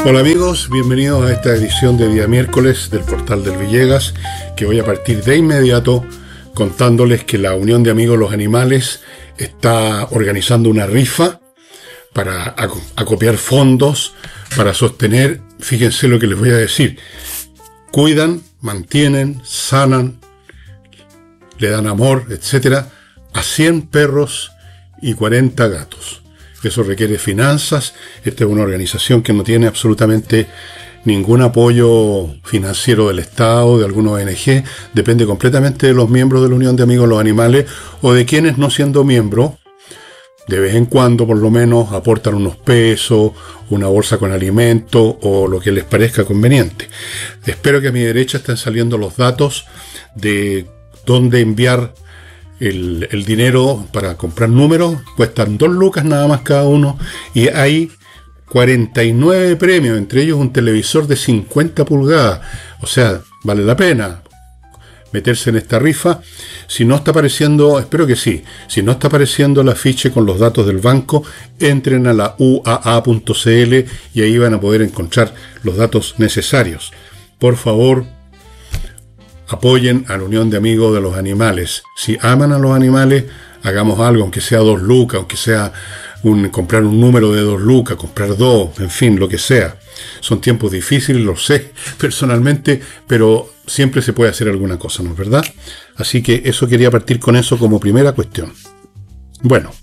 Hola amigos, bienvenidos a esta edición de día miércoles del Portal del Villegas, que voy a partir de inmediato contándoles que la Unión de Amigos Los Animales está organizando una rifa para acopiar fondos para sostener, fíjense lo que les voy a decir, cuidan, mantienen, sanan, le dan amor, etcétera, a 100 perros y 40 gatos. Eso requiere finanzas. Esta es una organización que no tiene absolutamente ningún apoyo financiero del Estado, de alguna ONG. Depende completamente de los miembros de la Unión de Amigos de los Animales o de quienes, no siendo miembros, de vez en cuando por lo menos aportan unos pesos, una bolsa con alimento o lo que les parezca conveniente. Espero que a mi derecha estén saliendo los datos de dónde enviar el dinero para comprar números. Cuestan 2 lucas nada más cada uno y hay 49 premios, entre ellos un televisor de 50 pulgadas. O sea, vale la pena meterse en esta rifa. Si no está apareciendo, espero que sí, si no está apareciendo el afiche con los datos del banco, entren a la uaa.cl y ahí van a poder encontrar los datos necesarios. Por favor, apoyen a la Unión de Amigos de los Animales. Si aman a los animales, hagamos algo, aunque sea 2 lucas, aunque sea comprar un número de 2 lucas, comprar 2, en fin, lo que sea. Son tiempos difíciles, lo sé personalmente, pero siempre se puede hacer alguna cosa, ¿no es verdad? Así que eso, quería partir con eso como primera cuestión. Bueno,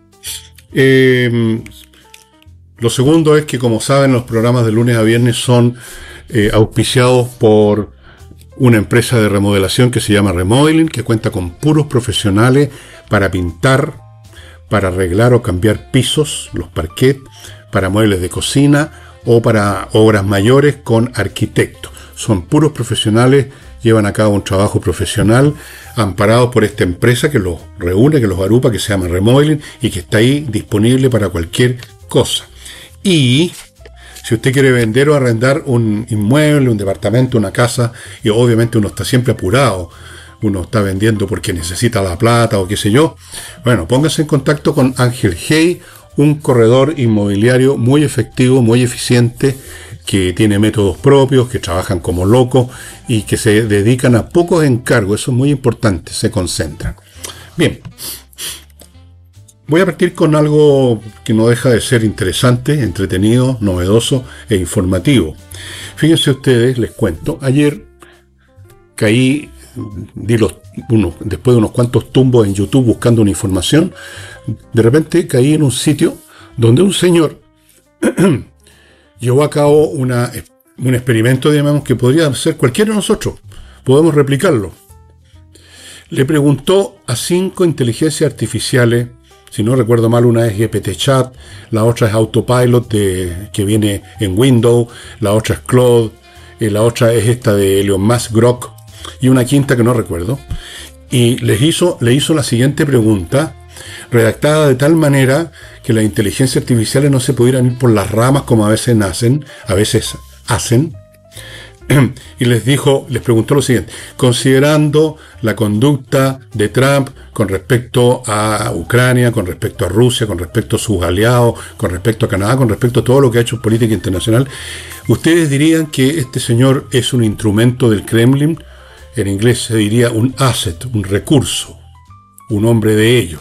lo segundo es que, como saben, los programas de lunes a viernes son auspiciados por una empresa de remodelación que se llama Remodeling, que cuenta con puros profesionales para pintar, para arreglar o cambiar pisos, los parquet, para muebles de cocina o para obras mayores con arquitectos. Son puros profesionales, llevan a cabo un trabajo profesional, amparados por esta empresa que los reúne, que los agrupa, que se llama Remodeling y que está ahí disponible para cualquier cosa. Y si usted quiere vender o arrendar un inmueble, un departamento, una casa, y obviamente uno está siempre apurado, uno está vendiendo porque necesita la plata o qué sé yo, bueno, póngase en contacto con Ángel Hey, un corredor inmobiliario muy efectivo, muy eficiente, que tiene métodos propios, que trabajan como locos y que se dedican a pocos encargos. Eso es muy importante, se concentran. Bien. Voy a partir con algo que no deja de ser interesante, entretenido, novedoso e informativo. Fíjense ustedes, les cuento, ayer caí, después de unos cuantos tumbos en YouTube buscando una información, de repente caí en un sitio donde un señor llevó a cabo un experimento, digamos, que podría ser cualquiera de nosotros, podemos replicarlo. Le preguntó a 5 inteligencias artificiales. Si no recuerdo mal, una es GPT-Chat, la otra es Autopilot que viene en Windows, la otra es Claude, la otra es esta de Elon Musk, Grok, y una quinta que no recuerdo. Y le hizo la siguiente pregunta, redactada de tal manera que las inteligencias artificiales no se pudieran ir por las ramas como a veces hacen. Y les preguntó lo siguiente: considerando la conducta de Trump con respecto a Ucrania, con respecto a Rusia, con respecto a sus aliados, con respecto a Canadá, con respecto a todo lo que ha hecho en política internacional, ¿ustedes dirían que este señor es un instrumento del Kremlin? En inglés se diría un asset, un recurso, un hombre de ellos.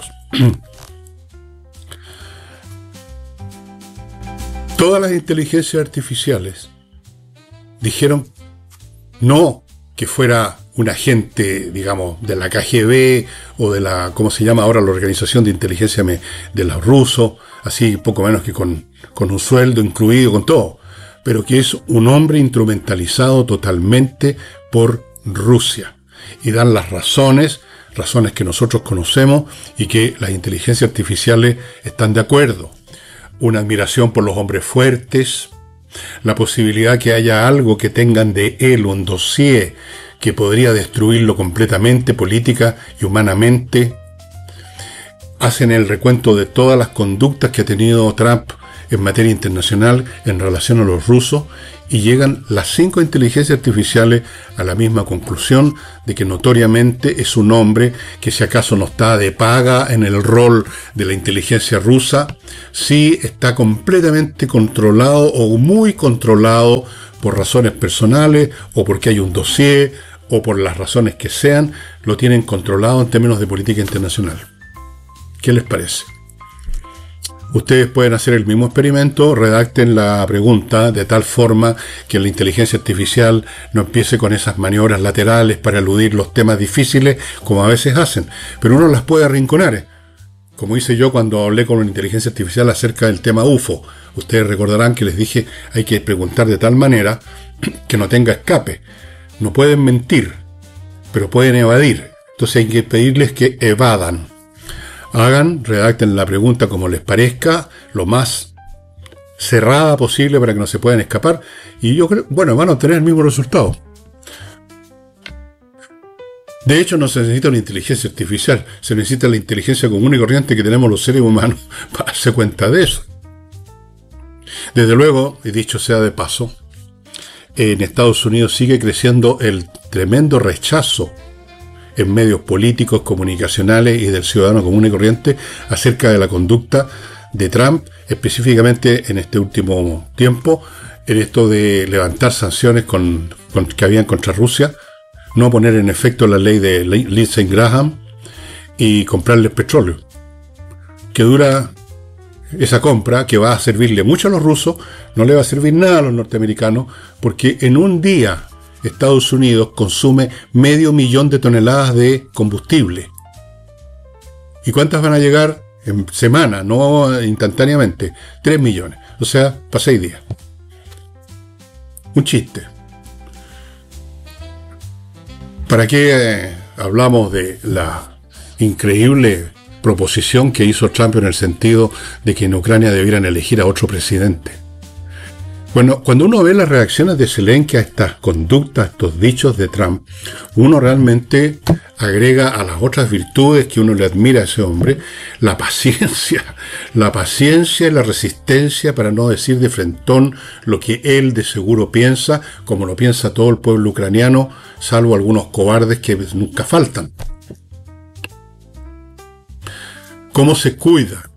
Todas las inteligencias artificiales dijeron no que fuera un agente, digamos, de la KGB o de la, ¿cómo se llama ahora? La Organización de Inteligencia de los rusos, así poco menos que con un sueldo incluido, con todo, pero que es un hombre instrumentalizado totalmente por Rusia. Y dan las razones que nosotros conocemos y que las inteligencias artificiales están de acuerdo. Una admiración por los hombres fuertes, la posibilidad que haya algo que tengan de él, un dossier que podría destruirlo completamente, política y humanamente. Hacen el recuento de todas las conductas que ha tenido Trump en materia internacional en relación a los rusos, y llegan las 5 inteligencias artificiales a la misma conclusión de que notoriamente es un hombre que, si acaso no está de paga en el rol de la inteligencia rusa, sí está completamente controlado o muy controlado por razones personales, o porque hay un dossier, o por las razones que sean, lo tienen controlado en términos de política internacional. ¿Qué les parece? Ustedes pueden hacer el mismo experimento, redacten la pregunta de tal forma que la inteligencia artificial no empiece con esas maniobras laterales para eludir los temas difíciles, como a veces hacen, pero uno las puede arrinconar, como hice yo cuando hablé con una inteligencia artificial acerca del tema UFO. Ustedes recordarán que les dije, hay que preguntar de tal manera que no tenga escape. No pueden mentir, pero pueden evadir. Entonces hay que pedirles que evadan. Redacten la pregunta como les parezca, lo más cerrada posible para que no se puedan escapar, y yo creo, van a obtener el mismo resultado. De hecho, no se necesita una inteligencia artificial, se necesita la inteligencia común y corriente que tenemos los seres humanos para darse cuenta de eso. Desde luego, y dicho sea de paso, en Estados Unidos sigue creciendo el tremendo rechazo en medios políticos, comunicacionales y del ciudadano común y corriente acerca de la conducta de Trump, específicamente en este último tiempo, en esto de levantar sanciones que habían contra Rusia, no poner en efecto la ley de Lindsey Graham y comprarles petróleo, que dura esa compra, que va a servirle mucho a los rusos, no le va a servir nada a los norteamericanos, porque en un día Estados Unidos consume 500.000 de toneladas de combustible. ¿Y cuántas van a llegar en semana? No instantáneamente. 3 millones. O sea, para 6 días. Un chiste. ¿Para qué hablamos de la increíble proposición que hizo Trump en el sentido de que en Ucrania debieran elegir a otro presidente? Bueno, cuando uno ve las reacciones de Zelensky a estas conductas, a estos dichos de Trump, uno realmente agrega a las otras virtudes que uno le admira a ese hombre, la paciencia y la resistencia para no decir de frentón lo que él de seguro piensa, como lo piensa todo el pueblo ucraniano, salvo algunos cobardes que nunca faltan. ¿Cómo se cuida?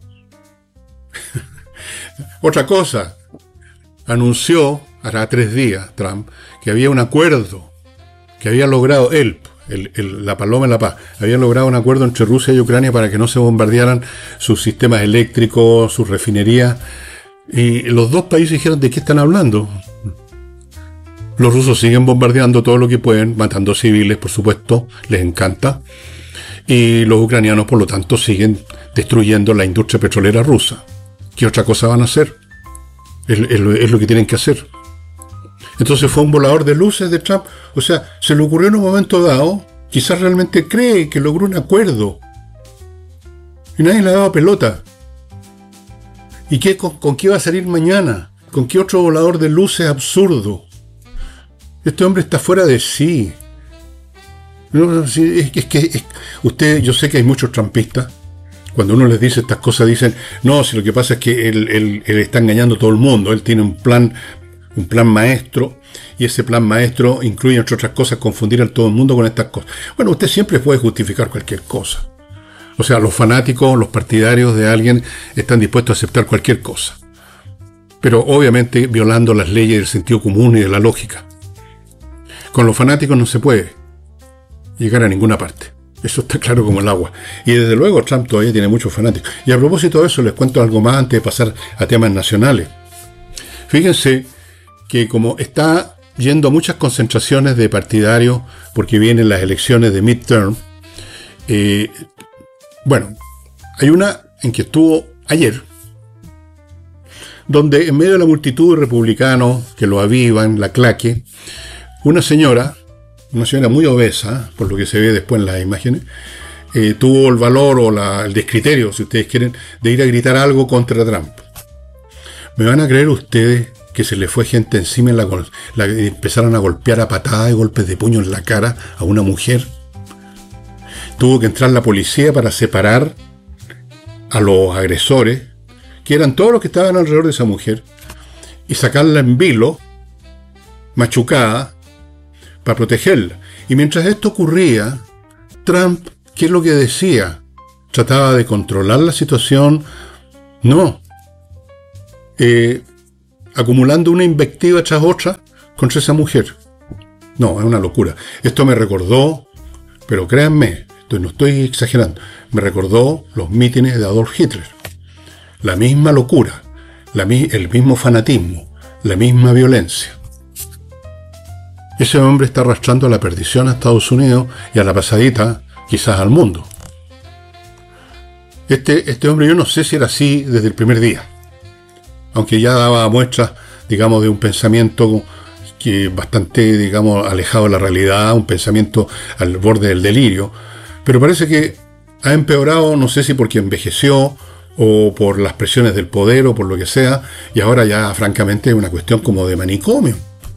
Otra cosa. Anunció, hará 3 días, Trump, que había un acuerdo, que había logrado la Paloma en la Paz, había logrado un acuerdo entre Rusia y Ucrania para que no se bombardearan sus sistemas eléctricos, sus refinerías, y los dos países dijeron, ¿de qué están hablando? Los rusos siguen bombardeando todo lo que pueden, matando civiles, por supuesto, les encanta, y los ucranianos, por lo tanto, siguen destruyendo la industria petrolera rusa. ¿Qué otra cosa van a hacer? Es lo que tienen que hacer. Entonces fue un volador de luces de Trump. O sea, se le ocurrió en un momento dado, quizás realmente cree que logró un acuerdo. Y nadie le ha dado pelota. ¿Y con qué va a salir mañana? ¿Con qué otro volador de luces absurdo? Este hombre está fuera de sí. Yo sé que hay muchos trumpistas. Cuando uno les dice estas cosas, dicen, no, si lo que pasa es que él está engañando a todo el mundo, él tiene un plan maestro, y ese plan maestro incluye, entre otras cosas, confundir a todo el mundo con estas cosas. Bueno, usted siempre puede justificar cualquier cosa. O sea, los fanáticos, los partidarios de alguien están dispuestos a aceptar cualquier cosa. Pero obviamente violando las leyes del sentido común y de la lógica. Con los fanáticos no se puede llegar a ninguna parte. Eso está claro como el agua. Y desde luego Trump todavía tiene muchos fanáticos. Y a propósito de eso, les cuento algo más antes de pasar a temas nacionales. Fíjense que como está yendo a muchas concentraciones de partidarios porque vienen las elecciones de midterm, hay una en que estuvo ayer, donde en medio de la multitud de republicanos que lo avivan, la claque, una señora muy obesa, por lo que se ve después en las imágenes, tuvo el valor o el descriterio, si ustedes quieren, de ir a gritar algo contra Trump. ¿Me van a creer ustedes que se le fue gente encima y empezaron a golpear a patadas y golpes de puño en la cara a una mujer? Tuvo que entrar la policía para separar a los agresores, que eran todos los que estaban alrededor de esa mujer, y sacarla en vilo, machucada, para protegerla. Y mientras esto ocurría, Trump, ¿qué es lo que decía? ¿Trataba de controlar la situación? No. Acumulando una invectiva tras otra contra esa mujer. No, es una locura. Esto me recordó, pero créanme, no estoy exagerando, me recordó los mítines de Adolf Hitler. La misma locura, el mismo fanatismo, la misma violencia. Ese hombre está arrastrando a la perdición a Estados Unidos y a la pasadita, quizás al mundo. Este hombre, yo no sé si era así desde el primer día, aunque ya daba muestras, digamos, de un pensamiento que bastante, digamos, alejado de la realidad, un pensamiento al borde del delirio, pero parece que ha empeorado, no sé si porque envejeció o por las presiones del poder o por lo que sea, y ahora ya francamente es una cuestión como de manicomio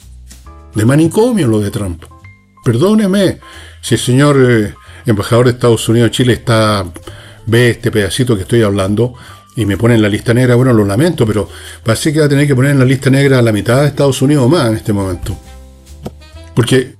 lo de Trump. Perdóneme si el señor embajador de Estados Unidos en Chile ve este pedacito que estoy hablando y me pone en la lista negra. Bueno, lo lamento, pero parece que va a tener que poner en la lista negra a la mitad de Estados Unidos o más en este momento, porque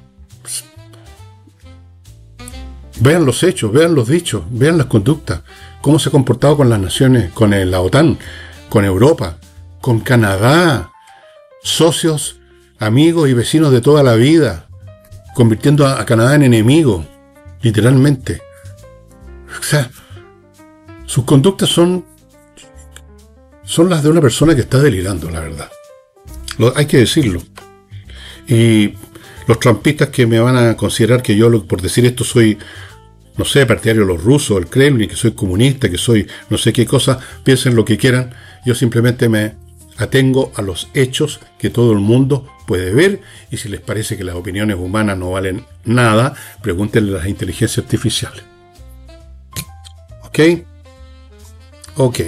vean los hechos, vean los dichos, vean las conductas, cómo se ha comportado con las naciones, con la OTAN, con Europa, con Canadá, socios, amigos y vecinos de toda la vida, convirtiendo a Canadá en enemigo, literalmente. O sea, sus conductas son las de una persona que está delirando, la verdad. Hay que decirlo. Y los trumpistas que me van a considerar que yo, por decir esto, soy, no sé, partidario de los rusos, el Kremlin, que soy comunista, que soy no sé qué cosa, piensen lo que quieran. Yo simplemente me atengo a los hechos que todo el mundo puede ver, y si les parece que las opiniones humanas no valen nada, pregúntenle a las inteligencias artificiales. Ok.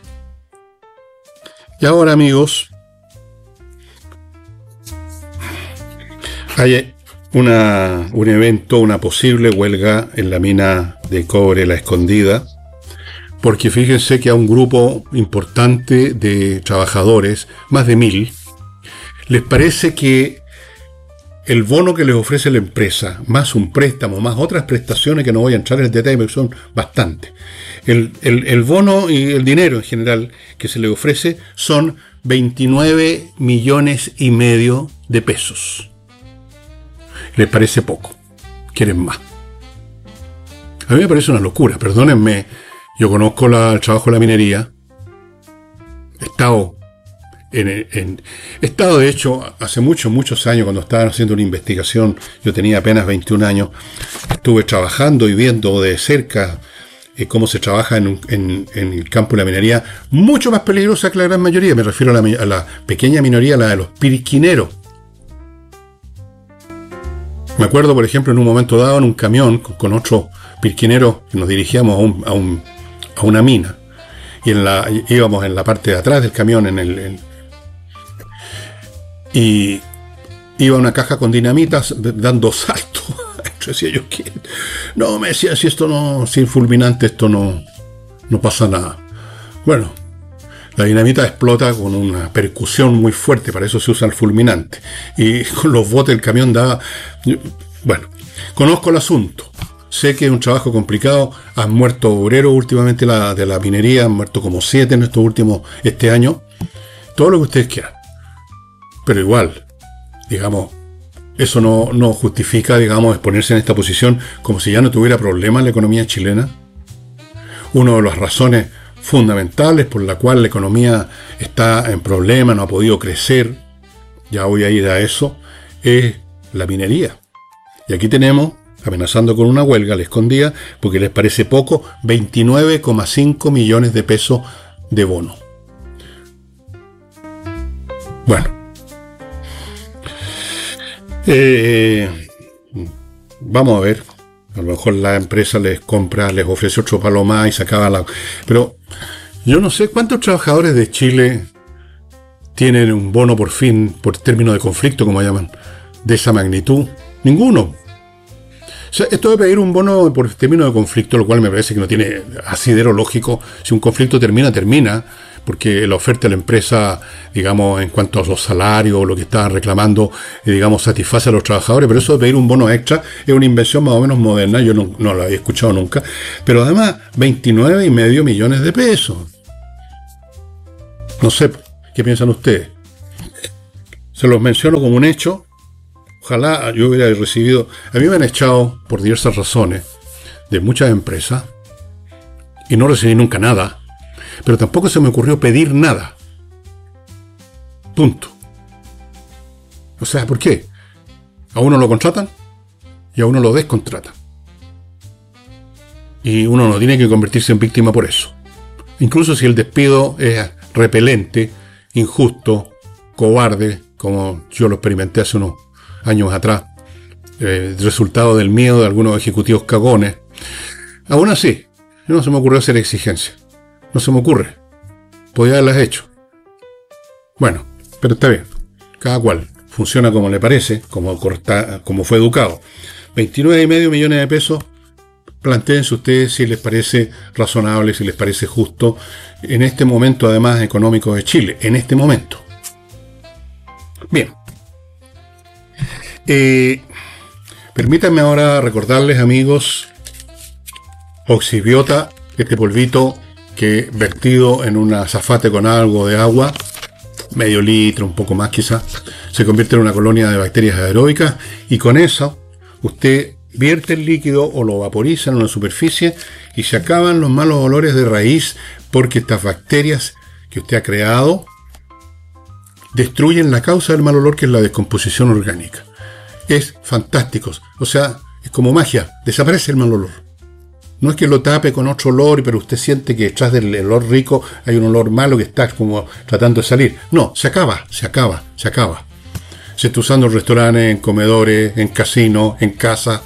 Y ahora, amigos, hay un evento, una posible huelga en la mina de cobre La Escondida, porque fíjense que a un grupo importante de trabajadores, más de 1000, les parece que el bono que les ofrece la empresa, más un préstamo, más otras prestaciones que no voy a entrar en el detalle porque son bastantes, el bono y el dinero en general que se les ofrece son 29,5 millones de pesos. Les parece poco, quieren más. A mí me parece una locura, perdónenme. Yo conozco el trabajo de la minería. He estado, de hecho, hace muchos años, cuando estaban haciendo una investigación, yo tenía apenas 21 años, estuve trabajando y viendo de cerca cómo se trabaja en el campo de la minería, mucho más peligrosa que la gran mayoría. Me refiero a la pequeña minoría, la de los pirquineros. Me acuerdo, por ejemplo, en un momento dado, en un camión con otro pirquinero, nos dirigíamos a una mina, y íbamos en la parte de atrás del camión, y iba una caja con dinamitas dando saltos. Decía yo, ¿qué? No, me decía, sin fulminante esto no pasa nada. Bueno, la dinamita explota con una percusión muy fuerte, para eso se usa el fulminante, y con los botes del camión daba. Bueno, conozco el asunto. Sé que es un trabajo complicado. Han muerto obreros últimamente de la minería, han muerto como 7 en este año. Todo lo que ustedes quieran. Pero igual, digamos, eso no justifica, digamos, exponerse en esta posición como si ya no tuviera problemas la economía chilena. Una de las razones fundamentales por la cual la economía está en problemas, no ha podido crecer, ya voy a ir a eso, es la minería. Y aquí tenemos, amenazando con una huelga, La Escondida, porque les parece poco, 29,5 millones de pesos de bono. Bueno. Vamos a ver. A lo mejor la empresa les ofrece otro palo más y se acaba la. Pero yo no sé cuántos trabajadores de Chile tienen un bono por término de conflicto, como llaman, de esa magnitud. Ninguno. O sea, esto de pedir un bono por término de conflicto, lo cual me parece que no tiene asidero lógico. Si un conflicto termina, porque la oferta de la empresa, digamos, en cuanto a los salarios o lo que estaban reclamando, digamos, satisface a los trabajadores, pero eso de pedir un bono extra es una invención más o menos moderna, yo no lo había escuchado nunca, pero además 29,5 millones de pesos. No sé, ¿qué piensan ustedes? Se los menciono como un hecho. Ojalá yo hubiera recibido... A mí me han echado por diversas razones de muchas empresas y no recibí nunca nada, pero tampoco se me ocurrió pedir nada. Punto. O sea, ¿por qué? A uno lo contratan y a uno lo descontratan. Y uno no tiene que convertirse en víctima por eso. Incluso si el despido es repelente, injusto, cobarde, como yo lo experimenté hace unos años atrás, resultado del miedo de algunos ejecutivos cagones. Aún así, no se me ocurrió hacer exigencia. No se me ocurre. Podía haberlas hecho. Bueno, pero está bien. Cada cual funciona como le parece, como fue educado. 29,5 millones de pesos. Plantéense ustedes si les parece razonable, si les parece justo, en este momento, además, económico de Chile. En este momento. Bien. Permítanme ahora recordarles, amigos, Oxibiota, este polvito que vertido en un azafate con algo de agua, medio litro, un poco más quizás, se convierte en una colonia de bacterias aeróbicas, y con eso usted vierte el líquido o lo vaporiza en una superficie y se acaban los malos olores de raíz, porque estas bacterias que usted ha creado destruyen la causa del mal olor, que es la descomposición orgánica. Es fantástico, o sea, es como magia, desaparece el mal olor. No es que lo tape con otro olor, pero usted siente que detrás del olor rico hay un olor malo que está como tratando de salir. No, se acaba. Se está usando en restaurantes, en comedores, en casinos, en casa.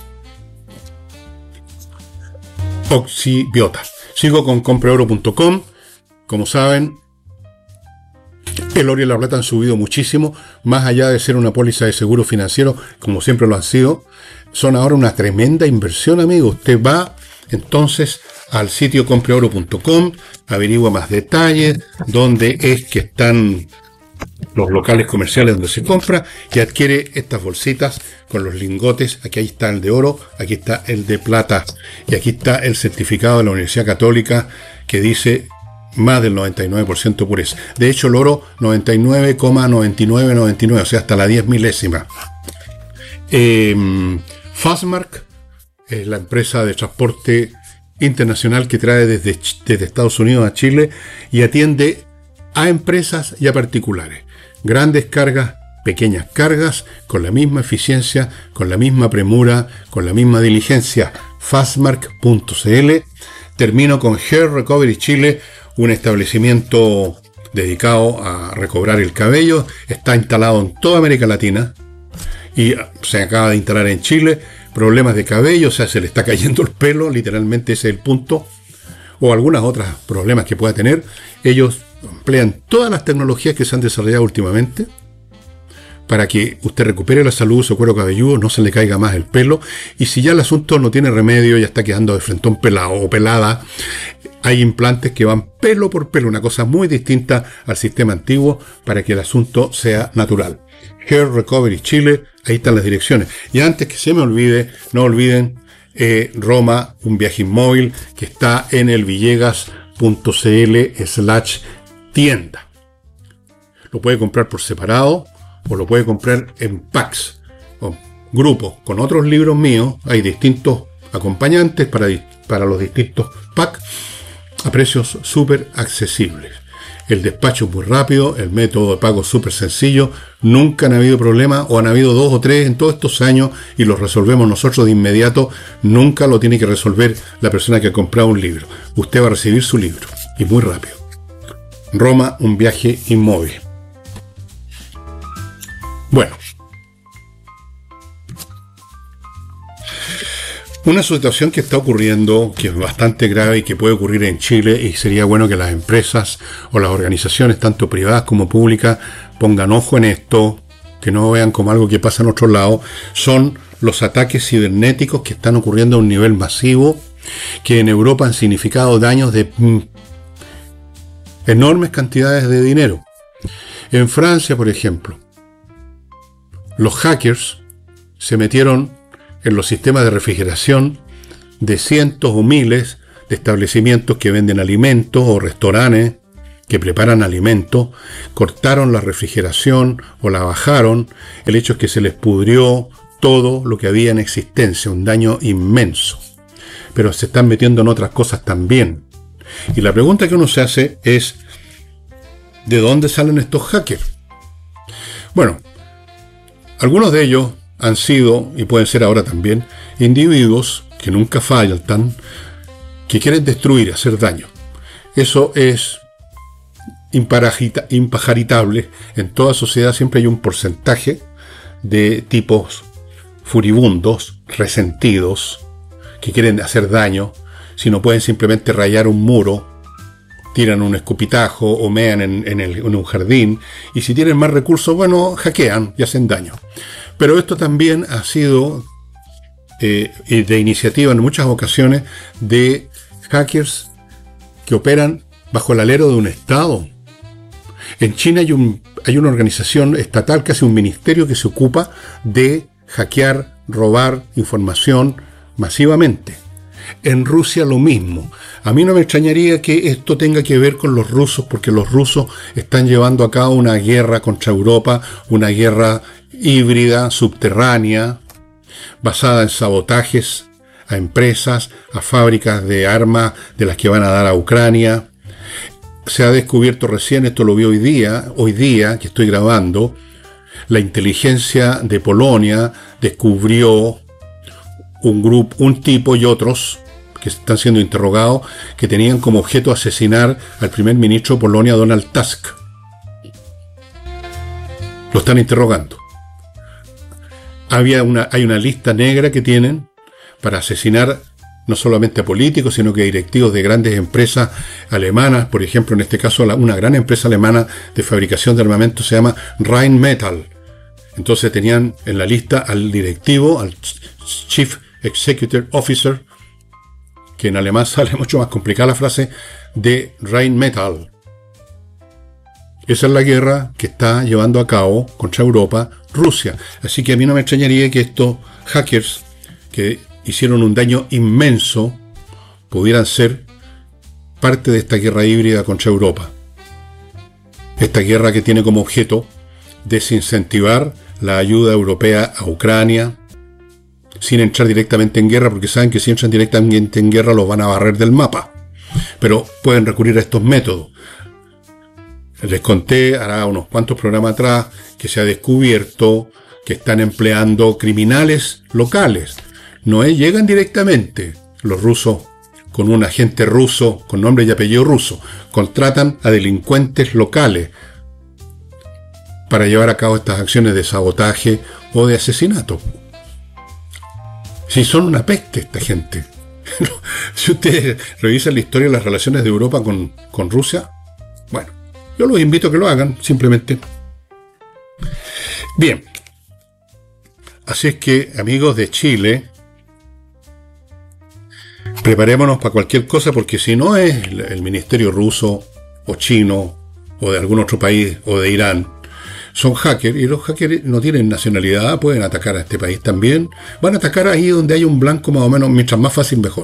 Oxibiota. Sigo con compreoro.com. Como saben, el oro y la plata han subido muchísimo, más allá de ser una póliza de seguro financiero, como siempre lo han sido. Son ahora una tremenda inversión, amigo. Usted va entonces al sitio compreoro.com, averigua más detalles, dónde es que están los locales comerciales donde se compra, y adquiere estas bolsitas con los lingotes. Aquí está el de oro, aquí está el de plata, y aquí está el certificado de la Universidad Católica que dice más del 99% pureza. De hecho, el oro 99,9999, o sea, hasta la 10 milésima. Fastmark es la empresa de transporte internacional que trae desde Estados Unidos a Chile y atiende a empresas y a particulares. Grandes cargas, pequeñas cargas, con la misma eficiencia, con la misma premura, con la misma diligencia. Fastmark.cl. Termino con Hair Recovery Chile, un establecimiento dedicado a recobrar el cabello. Está instalado en toda América Latina y se acaba de instalar en Chile. Problemas de cabello, o sea, se le está cayendo el pelo, literalmente ese es el punto, o algunos otros problemas que pueda tener. Ellos emplean todas las tecnologías que se han desarrollado últimamente para que usted recupere la salud de su cuero cabelludo, no se le caiga más el pelo, y si ya el asunto no tiene remedio, ya está quedando de frentón pelado o pelada, hay implantes que van pelo por pelo, una cosa muy distinta al sistema antiguo, para que el asunto sea natural. Hair Recovery Chile, ahí están las direcciones. Y antes que se me olvide, no olviden Roma, un viaje inmóvil, que está en el villegas.cl/tienda. Lo puede comprar por separado o lo puede comprar en packs, o grupos, con otros libros míos. Hay distintos acompañantes para los distintos packs a precios súper accesibles. El despacho es muy rápido, el método de pago es súper sencillo, nunca han habido problemas, o han habido 2 o 3 en todos estos años y los resolvemos nosotros de inmediato. Nunca lo tiene que resolver la persona que ha comprado un libro. Usted va a recibir su libro, y muy rápido. Roma, un viaje inmóvil. Bueno. Una situación que está ocurriendo, que es bastante grave y que puede ocurrir en Chile, y sería bueno que las empresas o las organizaciones, tanto privadas como públicas, pongan ojo en esto, que no vean como algo que pasa en otro lado, son los ataques cibernéticos que están ocurriendo a un nivel masivo, que en Europa han significado daños de enormes cantidades de dinero. En Francia, por ejemplo, los hackers se metieron en los sistemas de refrigeración de cientos o miles de establecimientos que venden alimentos o restaurantes que preparan alimentos, cortaron la refrigeración o la bajaron. El hecho es que se les pudrió todo lo que había en existencia, un daño inmenso. Pero se están metiendo en otras cosas también. Y la pregunta que uno se hace es, ¿de dónde salen estos hackers? Bueno, algunos de ellos han sido, y pueden ser ahora también, individuos que nunca faltan, que quieren destruir, hacer daño. Eso es impajaritable. En toda sociedad siempre hay un porcentaje de tipos furibundos, resentidos, que quieren hacer daño. Si no pueden simplemente rayar un muro, tiran un escupitajo o mean en un jardín. Y si tienen más recursos, bueno, hackean y hacen daño. Pero esto también ha sido de iniciativa en muchas ocasiones de hackers que operan bajo el alero de un Estado. En China hay una organización estatal, casi un ministerio, que se ocupa de hackear, robar información masivamente. En Rusia lo mismo. A mí no me extrañaría que esto tenga que ver con los rusos, porque los rusos están llevando a cabo una guerra contra Europa, una guerra híbrida, subterránea, basada en sabotajes a empresas, a fábricas de armas de las que van a dar a Ucrania. Se ha descubierto recién, esto lo vi hoy día que estoy grabando, la inteligencia de Polonia descubrió un tipo y otros que están siendo interrogados, que tenían como objeto asesinar al primer ministro de Polonia, Donald Tusk. Lo están interrogando. Hay una lista negra que tienen para asesinar no solamente a políticos, sino que a directivos de grandes empresas alemanas. Por ejemplo, en este caso, una gran empresa alemana de fabricación de armamento se llama Rheinmetall. Entonces tenían en la lista al directivo, al Chief Executive Officer, que en alemán sale mucho más complicada la frase, de Rheinmetall. Esa es la guerra que está llevando a cabo contra Europa Rusia. Así que a mí no me extrañaría que estos hackers que hicieron un daño inmenso pudieran ser parte de esta guerra híbrida contra Europa. Esta guerra que tiene como objeto desincentivar la ayuda europea a Ucrania, sin entrar directamente en guerra, porque saben que si entran directamente en guerra los van a barrer del mapa. Pero pueden recurrir a estos métodos. Les conté, hará unos cuantos programas atrás, que se ha descubierto que están empleando criminales locales. No llegan directamente los rusos con un agente ruso, con nombre y apellido ruso. Contratan a delincuentes locales para llevar a cabo estas acciones de sabotaje o de asesinato. Si son una peste esta gente. Si ustedes revisan la historia de las relaciones de Europa con Rusia, bueno, yo los invito a que lo hagan, simplemente. Bien. Así es que, amigos de Chile, preparémonos para cualquier cosa, porque si no es el ministerio ruso o chino o de algún otro país o de Irán, son hackers, y los hackers no tienen nacionalidad, pueden atacar a este país también. Van a atacar ahí donde hay un blanco, más o menos, mientras más fácil mejor.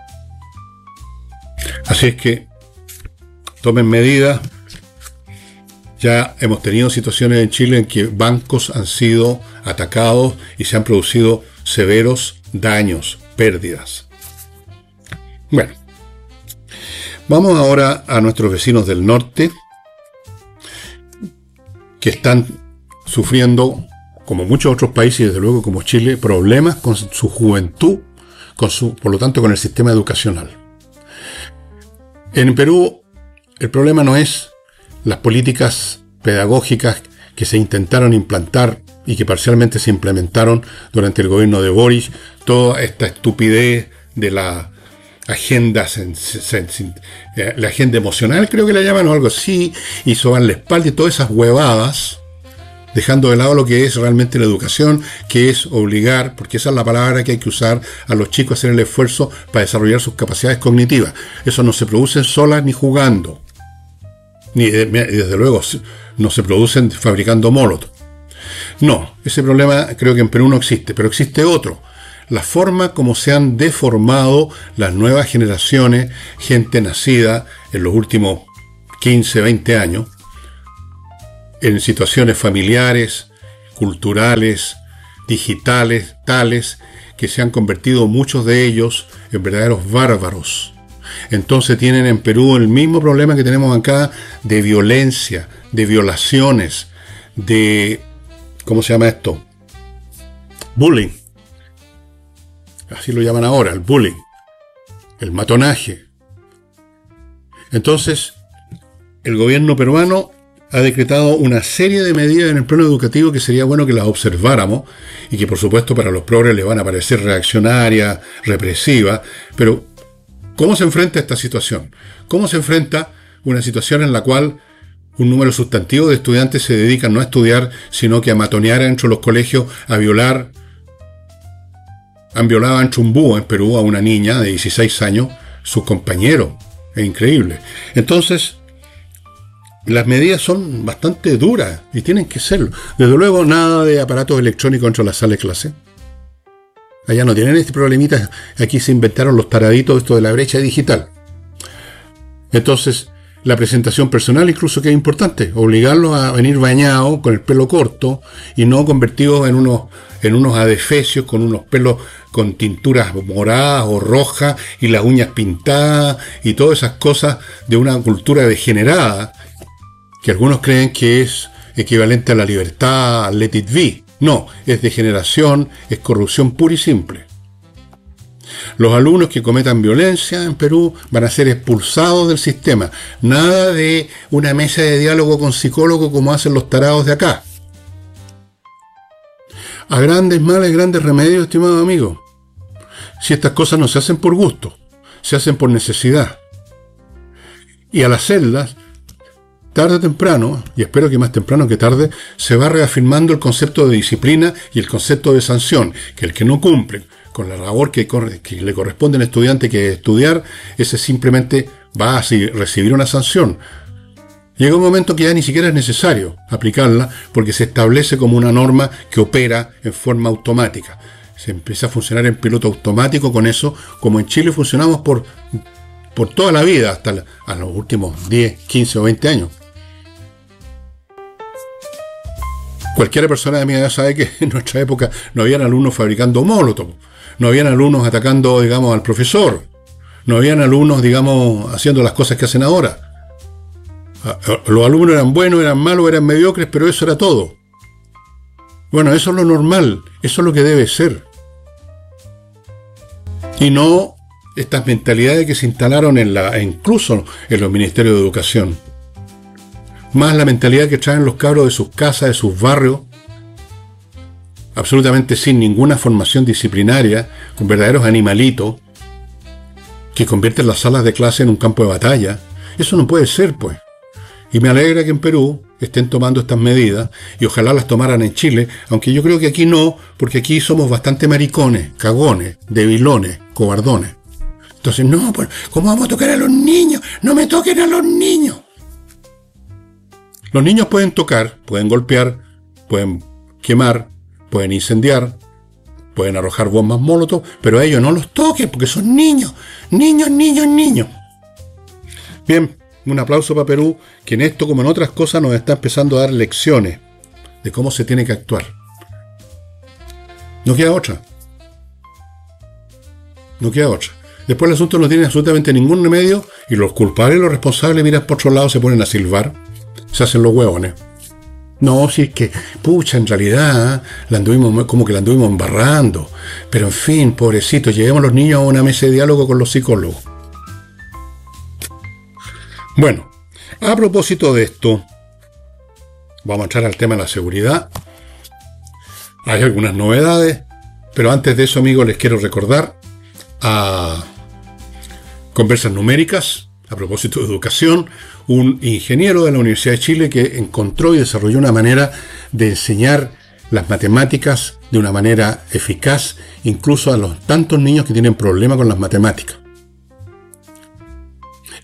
Así es que tomen medidas. Ya hemos tenido situaciones en Chile en que bancos han sido atacados y se han producido severos daños, pérdidas. Bueno, vamos ahora a nuestros vecinos del norte, que están sufriendo, como muchos otros países y desde luego como Chile, problemas con su juventud, por lo tanto con el sistema educacional. En Perú el problema no es las políticas pedagógicas que se intentaron implantar y que parcialmente se implementaron durante el gobierno de Boric, toda esta estupidez de la agenda, la agenda emocional, creo que la llaman, o algo así, y soban la espalda y todas esas huevadas, dejando de lado lo que es realmente la educación, que es obligar, porque esa es la palabra que hay que usar, a los chicos a hacer el esfuerzo para desarrollar sus capacidades cognitivas. Eso no se produce solas ni jugando. ni desde luego no se producen fabricando molotov. No, ese problema creo que en Perú no existe, pero existe otro. La forma como se han deformado las nuevas generaciones, gente nacida en los últimos 15, 20 años, en situaciones familiares, culturales, digitales, tales, que se han convertido muchos de ellos en verdaderos bárbaros. Entonces tienen en Perú el mismo problema que tenemos acá de violencia, de violaciones, de... ¿cómo se llama esto? Bullying. Así lo llaman ahora, el bullying, el matonaje. Entonces, el gobierno peruano ha decretado una serie de medidas en el plano educativo que sería bueno que las observáramos y que por supuesto para los progres les van a parecer reaccionarias, represivas, pero ¿cómo se enfrenta esta situación? ¿Cómo se enfrenta una situación en la cual un número sustantivo de estudiantes se dedican no a estudiar, sino que a matonear dentro de los colegios, a violar? Han violado en Chumbú, en Perú, a una niña de 16 años, sus compañeros. Es increíble. Entonces, las medidas son bastante duras y tienen que serlo. Desde luego, nada de aparatos electrónicos dentro de la sala de clase. Allá no tienen este problemita. Aquí se inventaron los taraditos esto de la brecha digital. Entonces, la presentación personal incluso que es importante. Obligarlos a venir bañados, con el pelo corto, y no convertidos en unos adefesios, con unos pelos con tinturas moradas o rojas, y las uñas pintadas, y todas esas cosas de una cultura degenerada, que algunos creen que es equivalente a la libertad, al let it be. No, es degeneración, es corrupción pura y simple. Los alumnos que cometan violencia en Perú van a ser expulsados del sistema. Nada de una mesa de diálogo con psicólogo como hacen los tarados de acá. A grandes males, grandes remedios, estimado amigo. Si estas cosas no se hacen por gusto, se hacen por necesidad. Y a las celdas, tarde o temprano, y espero que más temprano que tarde, se va reafirmando el concepto de disciplina y el concepto de sanción, que el que no cumple con la labor que le corresponde al estudiante, que es estudiar, ese simplemente va a recibir una sanción. Llega un momento que ya ni siquiera es necesario aplicarla porque se establece como una norma que opera en forma automática. Se empieza a funcionar en piloto automático con eso, como en Chile funcionamos por toda la vida, hasta a los últimos 10, 15 o 20 años. Cualquier persona de mi edad sabe que en nuestra época no habían alumnos fabricando molotov, no habían alumnos atacando, digamos, al profesor, no habían alumnos, digamos, haciendo las cosas que hacen ahora. Los alumnos eran buenos, eran malos, eran mediocres, pero eso era todo. Bueno, eso es lo normal, eso es lo que debe ser. Y no estas mentalidades que se instalaron incluso en los ministerios de educación. Más la mentalidad que traen los cabros de sus casas, de sus barrios, absolutamente sin ninguna formación disciplinaria, con verdaderos animalitos, que convierten las salas de clase en un campo de batalla. Eso no puede ser, pues. Y me alegra que en Perú estén tomando estas medidas, y ojalá las tomaran en Chile, aunque yo creo que aquí no, porque aquí somos bastante maricones, cagones, debilones, cobardones. Entonces, no, pues, ¿cómo vamos a tocar a los niños? ¡No me toquen a los niños! Los niños pueden tocar, pueden golpear, pueden quemar, pueden incendiar, pueden arrojar bombas molotov, pero a ellos no los toquen porque son niños, niños, niños, niños. Bien, un aplauso para Perú, que en esto como en otras cosas nos está empezando a dar lecciones de cómo se tiene que actuar. No queda otra. No queda otra. Después el asunto no tiene absolutamente ningún remedio y los culpables y los responsables miran por otro lado, se ponen a silbar, se hacen los huevones. No, si es que, pucha, en realidad la anduvimos embarrando. Pero en fin, pobrecito, llevemos a los niños a una mesa de diálogo con los psicólogos. Bueno, a propósito de esto, vamos a entrar al tema de la seguridad. Hay algunas novedades, pero antes de eso, amigos, les quiero recordar a Conversas Numéricas, a propósito de educación, un ingeniero de la Universidad de Chile que encontró y desarrolló una manera de enseñar las matemáticas de una manera eficaz, incluso a los tantos niños que tienen problemas con las matemáticas.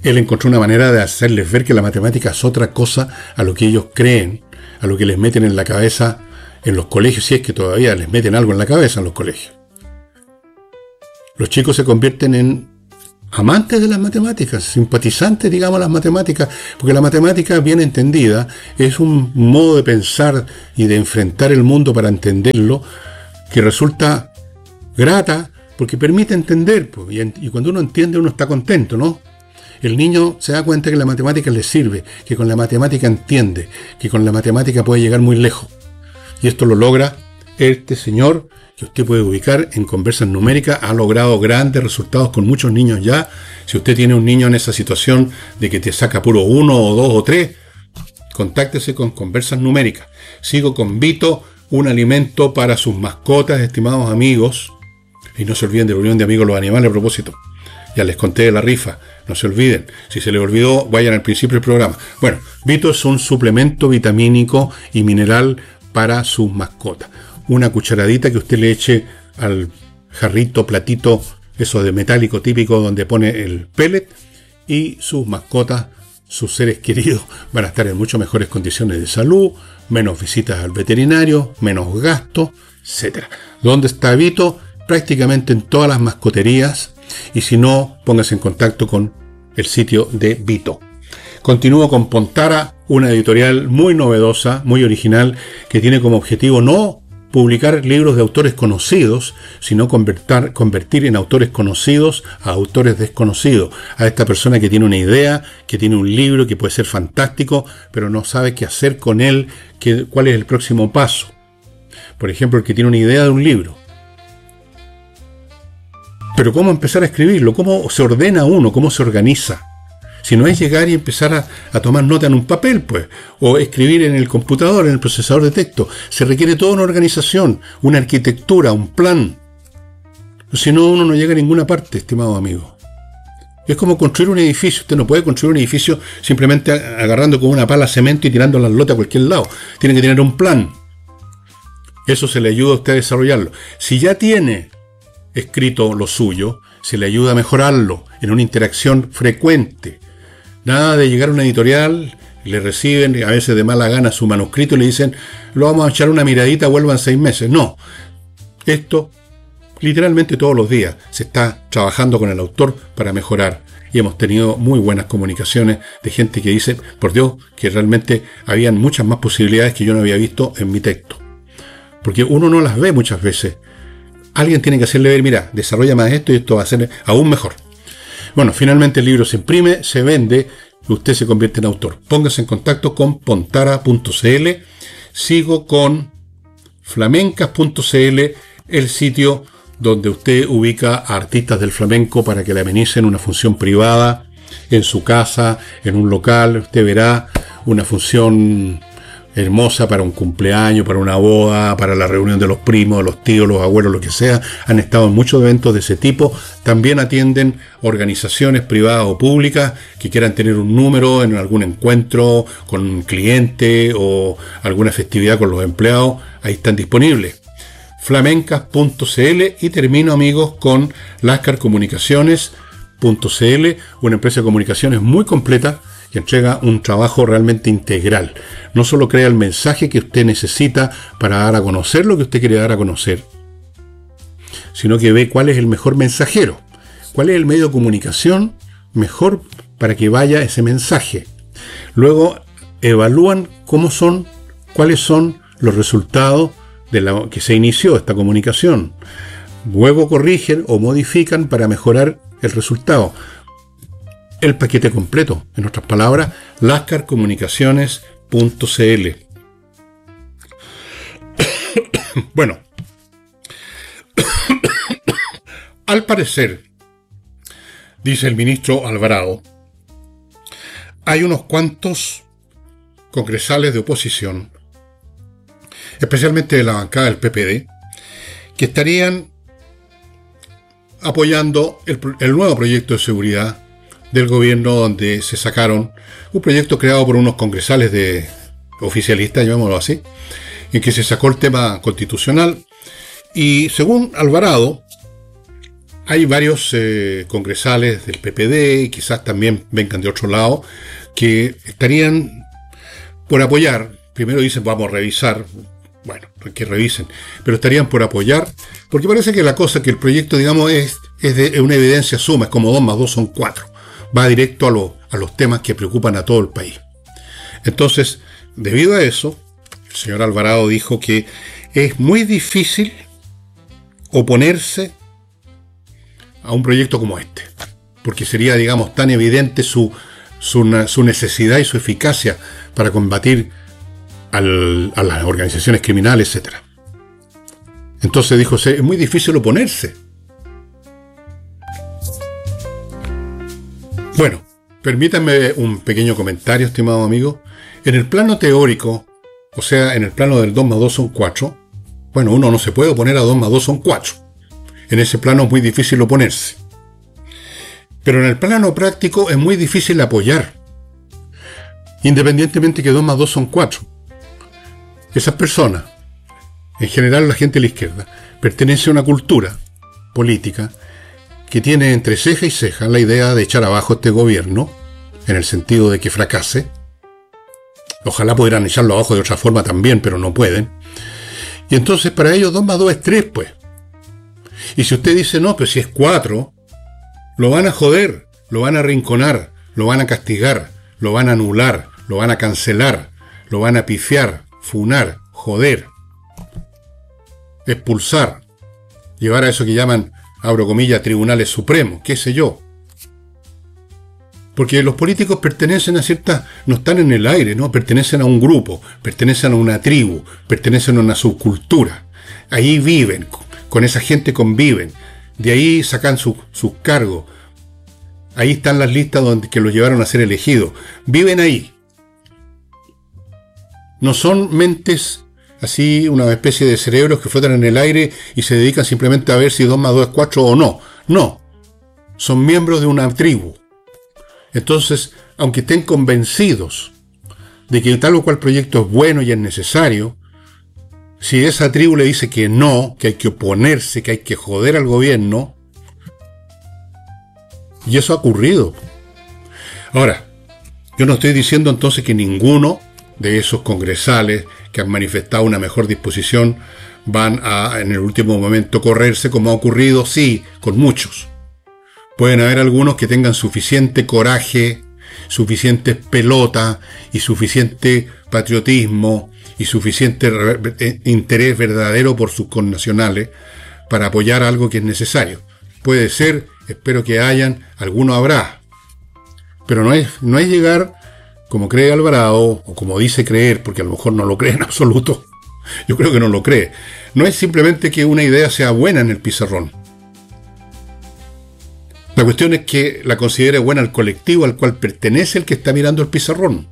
él encontró una manera de hacerles ver que la matemática es otra cosa a lo que ellos creen, a lo que les meten en la cabeza en los colegios, si es que todavía les meten algo en la cabeza en los colegios. Los chicos se convierten en amantes de las matemáticas, simpatizantes, digamos, a las matemáticas, porque la matemática bien entendida es un modo de pensar y de enfrentar el mundo para entenderlo que resulta grata porque permite entender, pues, y cuando uno entiende uno está contento, ¿no? El niño se da cuenta que la matemática le sirve, que con la matemática entiende, que con la matemática puede llegar muy lejos. Y esto lo logra este señor, que usted puede ubicar en Conversas Numéricas, ha logrado grandes resultados con muchos niños ya. Si usted tiene un niño en esa situación de que te saca puro 1 o 2 o 3, contáctese con Conversas Numéricas. Sigo con Vito, un alimento para sus mascotas, estimados amigos. Y no se olviden de la Unión de Amigos los Animales a propósito. Ya les conté de la rifa, no se olviden. Si se les olvidó, vayan al principio del programa. Bueno, Vito es un suplemento vitamínico y mineral para sus mascotas. Una cucharadita que usted le eche al jarrito, platito, eso de metálico típico donde pone el pellet, y sus mascotas, sus seres queridos, van a estar en mucho mejores condiciones de salud, menos visitas al veterinario, menos gastos, etc. ¿Dónde está Vito? Prácticamente en todas las mascoterías. Y si no, póngase en contacto con el sitio de Vito. Continúo con Pontara, una editorial muy novedosa, muy original, que tiene como objetivo no publicar libros de autores conocidos, sino convertir en autores conocidos a autores desconocidos. A esta persona que tiene una idea, que tiene un libro que puede ser fantástico, pero no sabe qué hacer con él, cuál es el próximo paso. Por ejemplo, el que tiene una idea de un libro. Pero ¿cómo empezar a escribirlo? ¿Cómo se ordena uno? ¿Cómo se organiza? Si no es llegar y empezar a tomar nota en un papel, pues, o escribir en el computador, en el procesador de texto. Se requiere toda una organización, una arquitectura, un plan. Si no, uno no llega a ninguna parte, estimado amigo. Es como construir un edificio. Usted no puede construir un edificio simplemente agarrando con una pala cemento y tirando las lotas a cualquier lado. Tiene que tener un plan. Eso se le ayuda a usted a desarrollarlo. Si ya tiene escrito lo suyo, se le ayuda a mejorarlo en una interacción frecuente. Nada de llegar a una editorial, le reciben a veces de mala gana su manuscrito y le dicen, lo vamos a echar una miradita, vuelvan 6 meses. No, esto literalmente todos los días se está trabajando con el autor para mejorar. Y hemos tenido muy buenas comunicaciones de gente que dice, por Dios, que realmente habían muchas más posibilidades que yo no había visto en mi texto. Porque uno no las ve muchas veces. Alguien tiene que hacerle ver, mira, desarrolla más esto y esto va a ser aún mejor. Bueno, finalmente el libro se imprime, se vende, y usted se convierte en autor. Póngase en contacto con pontara.cl. Sigo con flamencas.cl, el sitio donde usted ubica a artistas del flamenco para que le amenicen una función privada en su casa, en un local. Usted verá una función hermosa para un cumpleaños, para una boda, para la reunión de los primos, los tíos, los abuelos, lo que sea. Han estado en muchos eventos de ese tipo. También atienden organizaciones privadas o públicas que quieran tener un número en algún encuentro con un cliente o alguna festividad con los empleados. Ahí están disponibles. flamencas.cl. Y termino, amigos, con lascarcomunicaciones.cl, una empresa de comunicaciones muy completa que entrega un trabajo realmente integral. No solo crea el mensaje que usted necesita para dar a conocer lo que usted quiere dar a conocer, sino que ve cuál es el mejor mensajero, cuál es el medio de comunicación mejor para que vaya ese mensaje. Luego evalúan cuáles son los resultados de la que se inició esta comunicación. Luego corrigen o modifican para mejorar el resultado. El paquete completo, en otras palabras, lascarcomunicaciones.cl. Bueno, al parecer, dice el ministro Alvarado, hay unos cuantos congresales de oposición, especialmente de la bancada del PPD, que estarían apoyando el nuevo proyecto de seguridad del gobierno, donde se sacaron un proyecto creado por unos congresales de oficialistas, llamémoslo así, en que se sacó el tema constitucional. Y según Alvarado, hay varios congresales del PPD, y quizás también vengan de otro lado, que estarían por apoyar. Primero dicen, vamos a revisar. Bueno, que revisen. Pero estarían por apoyar, porque parece que la cosa, que el proyecto, digamos, es de una evidencia suma, es como 2 más 2 son 4. Va directo a los temas que preocupan a todo el país. Entonces, debido a eso, el señor Alvarado dijo que es muy difícil oponerse a un proyecto como este, porque sería, digamos, tan evidente su necesidad y su eficacia para combatir a las organizaciones criminales, etc. Entonces dijo, es muy difícil oponerse. Bueno, permítanme un pequeño comentario, estimado amigo. En el plano teórico, o sea, en el plano del 2 más 2 son 4, bueno, uno no se puede oponer a 2 más 2 son 4. En ese plano es muy difícil oponerse. Pero en el plano práctico es muy difícil apoyar, independientemente que 2 más 2 son 4. Esas personas, en general la gente de la izquierda, pertenece a una cultura política que tiene entre ceja y ceja la idea de echar abajo este gobierno, en el sentido de que fracase. Ojalá pudieran echarlo abajo de otra forma también, pero no pueden. Y entonces para ellos 2 más 2 es 3, pues. Y si usted dice, no, pero si es 4, lo van a joder, lo van a arrinconar, lo van a castigar, lo van a anular, lo van a cancelar, lo van a pifiar, funar, joder, expulsar, llevar a eso que llaman, abro comillas, tribunales supremos, qué sé yo. Porque los políticos pertenecen a ciertas, no están en el aire, ¿no? Pertenecen a un grupo, pertenecen a una tribu, pertenecen a una subcultura. Ahí viven, con esa gente conviven, de ahí sacan sus cargos. Ahí están las listas que los llevaron a ser elegidos. Viven ahí. No son mentes así, una especie de cerebros que flotan en el aire y se dedican simplemente a ver si 2 más 2 es 4 o no. No. Son miembros de una tribu. Entonces, aunque estén convencidos de que tal o cual proyecto es bueno y es necesario, si esa tribu le dice que no, que hay que oponerse, que hay que joder al gobierno, y eso ha ocurrido. Ahora, yo no estoy diciendo entonces que ninguno de esos congresales que han manifestado una mejor disposición van a, en el último momento, correrse, como ha ocurrido, sí, con muchos. Pueden haber algunos que tengan suficiente coraje, suficiente pelota y suficiente patriotismo y suficiente interés verdadero por sus connacionales para apoyar algo que es necesario. Puede ser, espero que hayan, alguno habrá. Pero no es llegar, como cree Alvarado, o como dice creer, porque a lo mejor no lo cree en absoluto. Yo creo que no lo cree. No es simplemente que una idea sea buena en el pizarrón. La cuestión es que la considere buena el colectivo al cual pertenece el que está mirando el pizarrón.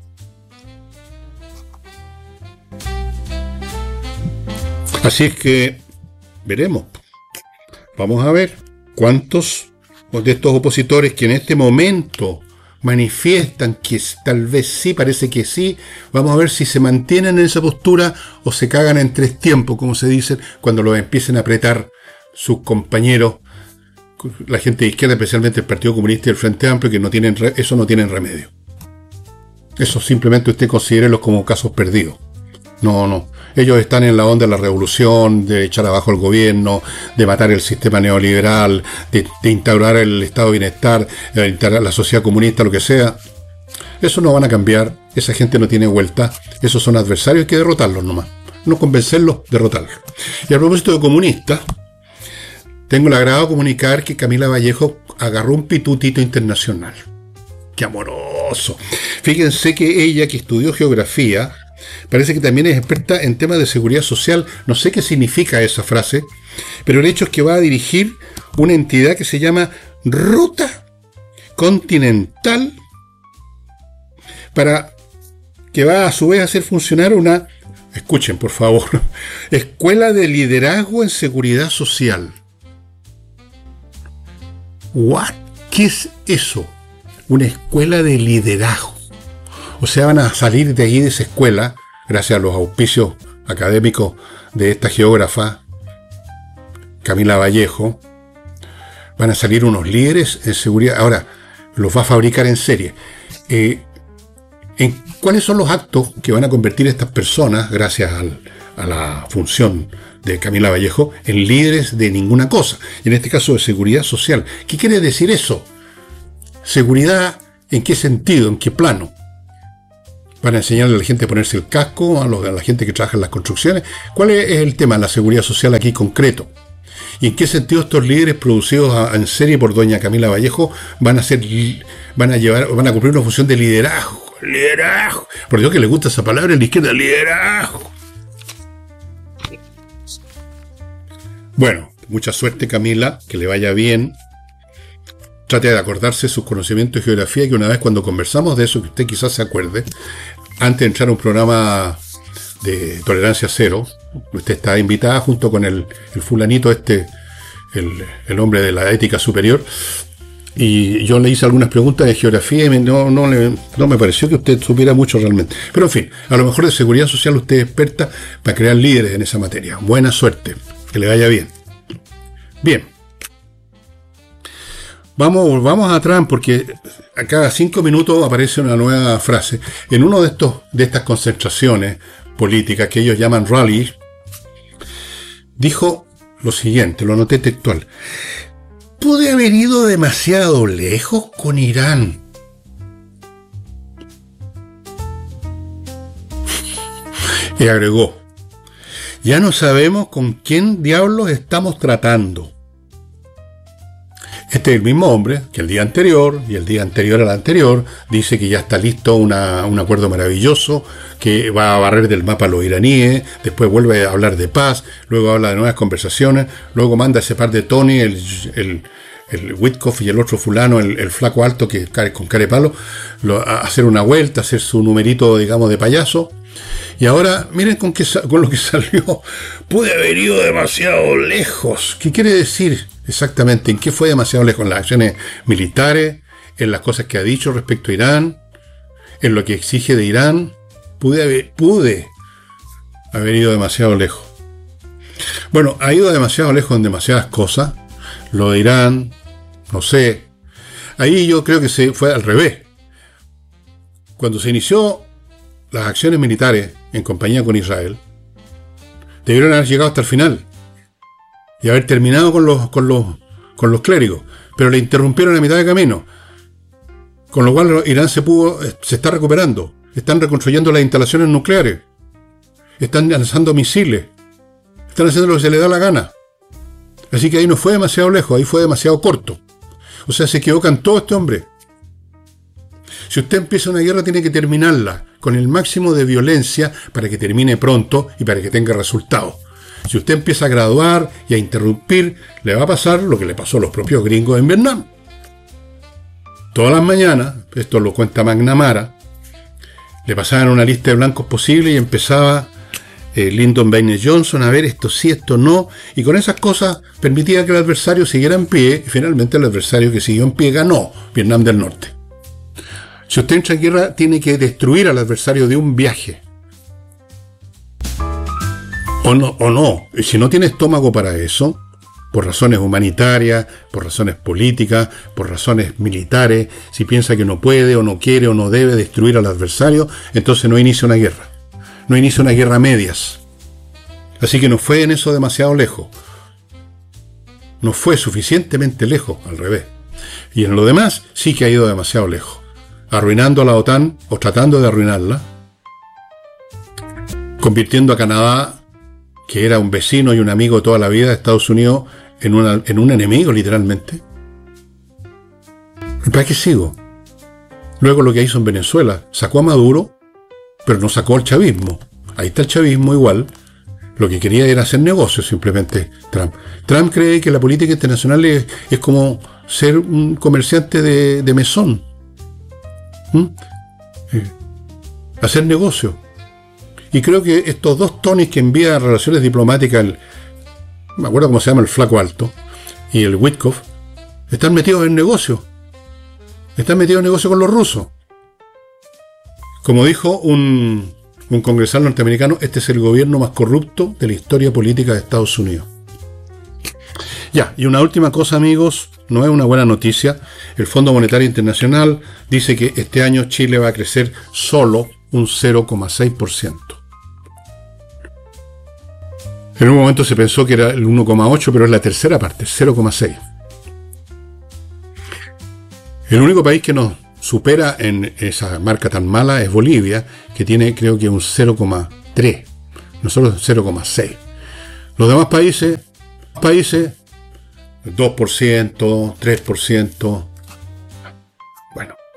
Así es que veremos. Vamos a ver cuántos de estos opositores que en este momento manifiestan que tal vez sí, parece que sí, vamos a ver si se mantienen en esa postura o se cagan en 3 tiempos, como se dice, cuando los empiecen a apretar sus compañeros, la gente de izquierda, especialmente el Partido Comunista y el Frente Amplio, que eso no tienen remedio. Eso simplemente usted considérelos como casos perdidos. No. Ellos están en la onda de la revolución, de echar abajo el gobierno, de matar el sistema neoliberal, de instaurar el estado de bienestar, de instaurar la sociedad comunista, lo que sea. Eso no van a cambiar. Esa gente no tiene vuelta. Esos son adversarios, hay que derrotarlos nomás. No convencerlos, derrotarlos. Y a propósito de comunistas, tengo el agrado de comunicar que Camila Vallejo agarró un pitutito internacional. ¡Qué amoroso! Fíjense que ella, que estudió geografía, parece que también es experta en temas de seguridad social. No sé qué significa esa frase, pero el hecho es que va a dirigir una entidad que se llama Ruta Continental, que va a su vez a hacer funcionar una, escuchen por favor, Escuela de Liderazgo en Seguridad Social. ¿What? ¿Qué es eso? Una escuela de liderazgo. O sea, van a salir de ahí, de esa escuela, gracias a los auspicios académicos de esta geógrafa, Camila Vallejo, Van a salir unos líderes en seguridad. Ahora, los va a fabricar en serie. ¿Cuáles son los actos que van a convertir a estas personas, gracias a la función de Camila Vallejo, en líderes de ninguna cosa? En este caso de seguridad social. ¿Qué quiere decir eso? ¿Seguridad en qué sentido? ¿En qué plano? ¿Van a enseñarle a la gente a ponerse el casco, a la gente que trabaja en las construcciones? ¿Cuál es el tema de la seguridad social aquí concreto? ¿Y en qué sentido estos líderes producidos en serie por doña Camila Vallejo van a cumplir una función de liderazgo? Liderazgo. Por Dios que le gusta esa palabra en la izquierda, liderazgo. Bueno, mucha suerte, Camila, que le vaya bien. Trate de acordarse sus conocimientos de geografía, que una vez cuando conversamos de eso, que usted quizás se acuerde, antes de entrar a un programa de tolerancia cero, usted está invitada junto con el fulanito el hombre de la ética superior, y yo le hice algunas preguntas de geografía y no me pareció que usted supiera mucho realmente. Pero en fin, a lo mejor de seguridad social usted es experta para crear líderes en esa materia. Buena suerte, que le vaya bien. Bien. Volvamos a Trump, porque a cada 5 minutos aparece una nueva frase. En uno de estas concentraciones políticas que ellos llaman rallies, dijo lo siguiente, lo anoté textual: pude haber ido demasiado lejos con Irán. Y agregó: ya no sabemos con quién diablos estamos tratando. Este es el mismo hombre que el día anterior y el día anterior al anterior dice que ya está listo un acuerdo maravilloso, que va a barrer del mapa a los iraníes, después vuelve a hablar de paz, luego habla de nuevas conversaciones, luego manda ese par de Tony, el Witkoff y el otro fulano, el flaco alto que con carepalo, a hacer una vuelta, a hacer su numerito, digamos, de payaso. Y ahora, miren con lo que salió. Pude haber ido demasiado lejos. ¿Qué quiere decir exactamente? ¿En qué fue demasiado lejos? ¿En las acciones militares? ¿En las cosas que ha dicho respecto a Irán? ¿En lo que exige de Irán? Pude haber ido demasiado lejos. Bueno, ha ido demasiado lejos en demasiadas cosas. Lo de Irán, no sé. Ahí yo creo que se fue al revés. Cuando se inició las acciones militares en compañía con Israel, debieron haber llegado hasta el final y haber terminado con los clérigos, pero le interrumpieron a mitad de camino, con lo cual Irán se está recuperando, están reconstruyendo las instalaciones nucleares, están lanzando misiles, están haciendo lo que se les da la gana. Así que ahí no fue demasiado lejos, ahí fue demasiado corto. O sea, se equivoca en todo este hombre. Si usted empieza una guerra, tiene que terminarla con el máximo de violencia para que termine pronto y para que tenga resultados. Si usted empieza a graduar y a interrumpir, le va a pasar lo que le pasó a los propios gringos en Vietnam. Todas las mañanas, esto lo cuenta McNamara, le pasaban una lista de blancos posibles y empezaba Lyndon Baines Johnson a ver esto sí, esto no, y con esas cosas permitía que el adversario siguiera en pie, y finalmente el adversario que siguió en pie ganó, Vietnam del Norte. Si usted entra en guerra, tiene que destruir al adversario de un viaje. O no. Y si no tiene estómago para eso, por razones humanitarias, por razones políticas, por razones militares, si piensa que no puede, o no quiere, o no debe destruir al adversario, entonces no inicia una guerra. No inicia una guerra a medias. Así que no fue en eso demasiado lejos. No fue suficientemente lejos, al revés. Y en lo demás, sí que ha ido demasiado lejos. Arruinando a la OTAN, o tratando de arruinarla, convirtiendo a Canadá, que era un vecino y un amigo toda la vida de Estados Unidos, en un enemigo, literalmente. ¿Para qué sigo? Luego lo que hizo en Venezuela, sacó a Maduro, pero no sacó al chavismo. Ahí está el chavismo igual. Lo que quería era hacer negocios, simplemente, Trump. Trump cree que la política internacional es como ser un comerciante de mesón. Hacer negocio. Y creo que estos dos Tonys que envía a relaciones diplomáticas, me acuerdo cómo se llama, el flaco alto, y el Witkoff, están metidos en negocio. Están metidos en negocio con los rusos. Como dijo un congresal norteamericano, este es el gobierno más corrupto de la historia política de Estados Unidos. Ya, y una última cosa, amigos. no es una buena noticia. El Fondo Monetario Internacional dice que este año Chile va a crecer solo un 0,6%. En un momento se pensó que era el 1,8%, pero es la tercera parte, 0,6%. El único país que nos supera en esa marca tan mala es Bolivia, que tiene creo que un 0,3%. Nosotros 0,6%. Los demás países 2%, 3%.